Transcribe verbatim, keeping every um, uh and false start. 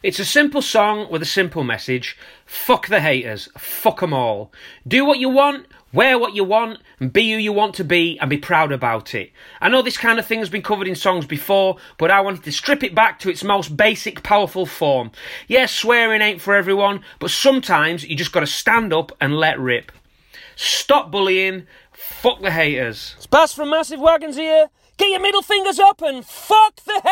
It's a simple song with a simple message. Fuck the haters. Fuck them all. Do what you want, wear what you want, and be who you want to be, and be proud about it. I know this kind of thing has been covered in songs before, but I wanted to strip it back to its most basic, powerful form. Yes, swearing ain't for everyone, but sometimes you just gotta stand up and let rip. Stop bullying. Fuck the haters. It's Bass from Massive Wagons here. Get your middle fingers up and fuck the haters.